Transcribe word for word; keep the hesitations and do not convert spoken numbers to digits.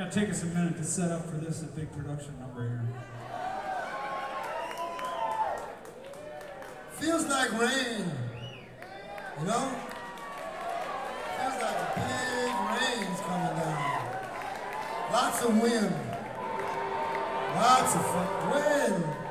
to take us a minute to set up for this, a big production number here. Feels like rain, you know? Feels like big rain's coming down. Lots of wind. Lots of fun. Wind.